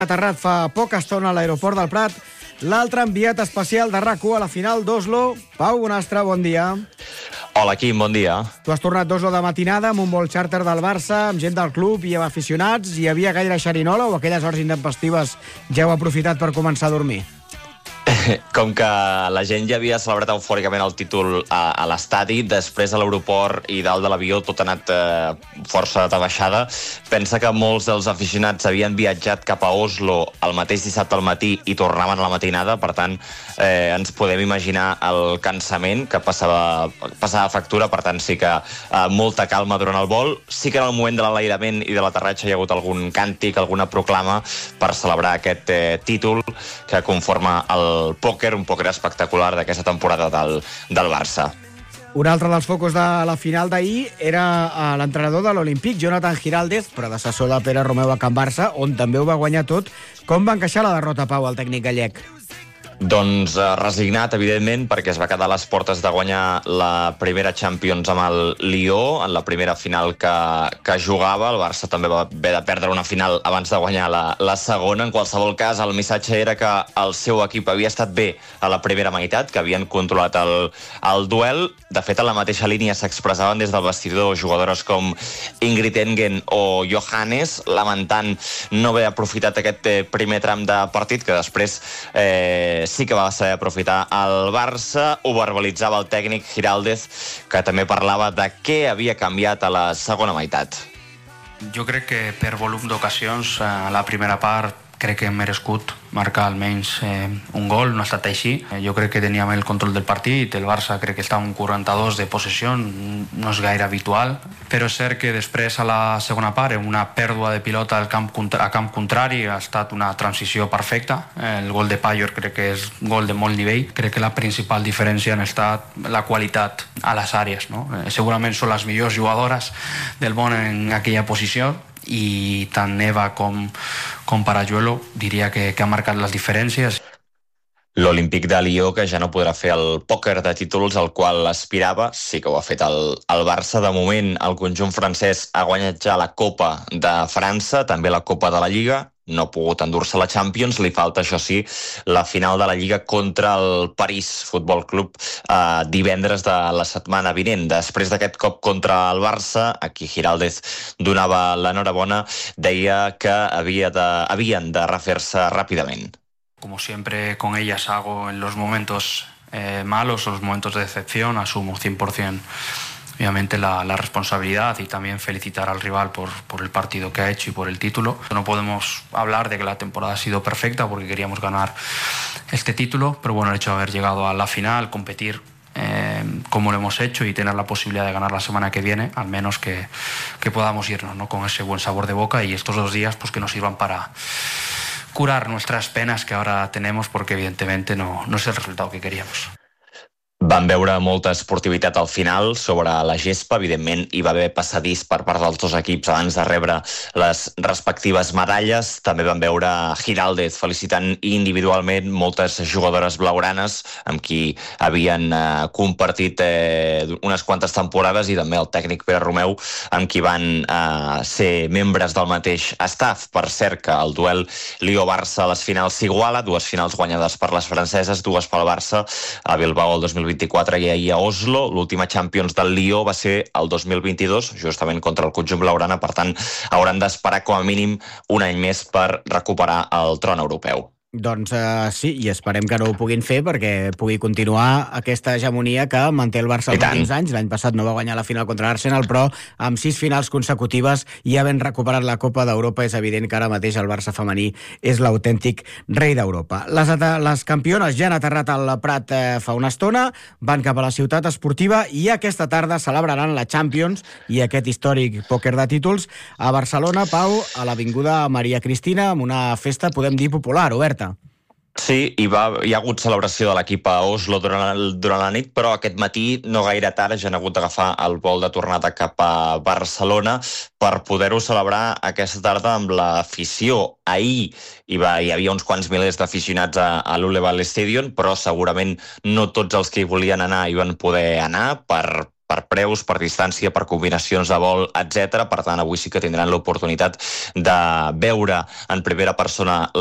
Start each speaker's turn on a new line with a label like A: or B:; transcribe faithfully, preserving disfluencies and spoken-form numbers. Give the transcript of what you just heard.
A: Aterrat fa poca estona a l'aeroport del Prat l'altre enviat especial de R A C u a la final d'Oslo. Pau Bonastre, bon dia.
B: Hola, Quim, bon dia.
A: Tu has tornat d'Oslo de matinada amb un vol xàrter del Barça, amb gent del club i amb aficionats. Hi havia gaire xerinola o aquelles hores intempestives ja heu aprofitat per començar a dormir?
B: Com que la gent ja havia celebrat eufòricament el títol a, a l'estadi, després a l'aeroport i dalt de l'avió tot ha anat eh, força de baixada. Pensa que molts dels aficionats havien viatjat cap a Oslo el mateix dissabte al matí i tornaven a la matinada, per tant eh, ens podem imaginar el cansament que passava, passava factura, per tant sí que eh, molta calma durant el vol. Sí que en el moment de l'enlairament i de l'aterratge hi ha hagut algun càntic, alguna proclama per celebrar aquest eh, títol que conforma el el pòquer, un pòquer espectacular d'aquesta temporada del, del Barça.
A: Un altre dels focus de la final d'ahir era l'entrenador de l'Olímpic, Jonathan Giraldez, predecessor de Pere Romeu a Can Barça, on també ho va guanyar tot. Com va encaixar la derrota, Pau, el tècnic gallec?
B: Doncs eh, resignat, evidentment, perquè es va quedar a les portes de guanyar la primera Champions amb el Lió, en la primera final que, que jugava. El Barça també va haver de perdre una final abans de guanyar la, la segona. En qualsevol cas, el missatge era que el seu equip havia estat bé a la primera meitat, que havien controlat el, el duel. De fet, a la mateixa línia s'expressaven des del vestidor jugadores com Ingrid Engen o Johannes, lamentant no haver aprofitat aquest eh, primer tram de partit, que després eh, sí que va saber aprofitar el Barça. Ho verbalitzava el tècnic Giraldez, que també parlava de què havia canviat a la segona meitat.
C: Jo crec que per volum d'ocasions a la primera part crec que hem merescut marcar almenys eh, un gol, no ha estat així. Jo crec que teníem el control del partit, el Barça crec que està un quaranta-dos de possessió, no és gaire habitual, però és cert que després a la segona part, una pèrdua de pilota al camp, a camp contrari, ha estat una transició perfecta. El gol de Pallor crec que és gol de molt nivell. Crec que la principal diferència ha estat la qualitat a les àrees, no? Segurament són les millors jugadores del món en aquella posició, i tant Eva com, com Parajuelo diria que, que ha marcat les diferències.
B: L'Olímpic de Lió, que ja no podrà fer el pòquer de títols al qual aspirava, sí que ho ha fet el, el Barça. De moment, el conjunt francès ha guanyat ja la Copa de França, també la Copa de la Lliga. No ha pogut endur-se la Champions, li falta, això sí, la final de la Lliga contra el París Futbol Club eh, divendres de la setmana vinent. Després d'aquest cop contra el Barça, aquí Giraldez donava l'enhorabona, deia que havia de, havien de refer-se ràpidament.
C: Como siempre con ellas hago en los momentos eh, malos o los momentos de decepción, asumo cien por ciento obviamente la, la responsabilidad y también felicitar al rival por, por el partido que ha hecho y por el título. No podemos hablar de que la temporada ha sido perfecta porque queríamos ganar este título, pero bueno, el hecho de haber llegado a la final, competir eh, como lo hemos hecho y tener la posibilidad de ganar la semana que viene, al menos que, que podamos irnos, ¿no?, con ese buen sabor de boca, y estos dos días pues que nos sirvan para curar nuestras penas que ahora tenemos, porque evidentemente no, no es el resultado que queríamos.
B: Vam veure molta esportivitat al final sobre la gespa. Evidentment, hi va haver passadís per part dels dos equips abans de rebre les respectives medalles. També vam veure Giraldez felicitant individualment moltes jugadores blaugranes amb qui havien eh, compartit eh, unes quantes temporades, i també el tècnic Pere Romeu, amb qui van eh, ser membres del mateix staff. Per cert, que el duel Lió-Barça a les finals s'iguala, dues finals guanyades per les franceses, dues pel Barça, a Bilbao el dos mil vint-i-quatre i ahir a Oslo. L'última Champions del Lió va ser el dos mil vint-i-dos, justament contra el conjunt blaugrana. Per tant, hauran d'esperar com a mínim un any més per recuperar el tron europeu.
A: Doncs uh, sí, i esperem que no ho puguin fer perquè pugui continuar aquesta hegemonia que manté el Barça els últims anys. L'any passat no va guanyar la final contra l'Arsenal, però amb sis finals consecutives i havent recuperat la Copa d'Europa, és evident que ara mateix el Barça femení és l'autèntic rei d'Europa. Les, les campiones ja han aterrat al Prat eh, fa una estona, van cap a la ciutat esportiva i aquesta tarda celebraran la Champions i aquest històric pòquer de títols a Barcelona, Pau, a l'Avinguda Maria Cristina, amb una festa, podem dir, popular, oberta.
B: Sí, hi, va, hi ha hagut celebració de l'equip a Oslo durant, el, durant la nit, però aquest matí, no gaire tard, ja han hagut d'agafar el vol de tornada cap a Barcelona per poder-ho celebrar aquesta tarda amb l'afició. Ahir hi, va, hi havia uns quants milers d'aficionats a, a l'Uleval Stadium, però segurament no tots els que hi volien anar hi van poder anar per per preus, per distància, per combinacions de vol, etcètera. Per tant, avui sí que tindran l'oportunitat de veure en primera persona